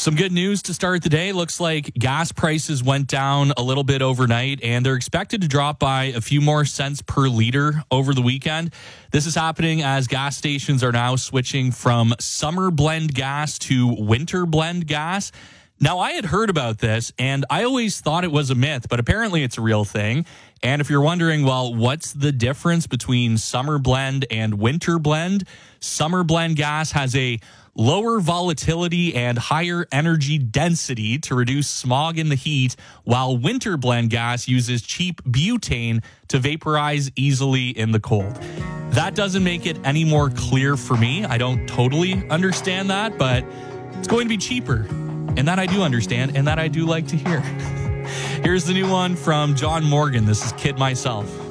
Some good news to start the day. Looks like gas prices went down a little bit overnight, and they're expected to drop by a few more cents per liter over the weekend. This is happening as gas stations are now switching from summer blend gas to winter blend gas. Now, I had heard about this, and I always thought it was a myth, but apparently it's a real thing. And if you're wondering, well, what's the difference between summer blend and winter blend? Summer blend gas has a lower volatility and higher energy density to reduce smog in the heat, while winter blend gas uses cheap butane to vaporize easily in the cold. That doesn't make it any more clear for me. I don't totally understand that, but it's going to be cheaper. And that I do understand, and that I do like to hear. Here's the new one from John Morgan. This is Kid Myself.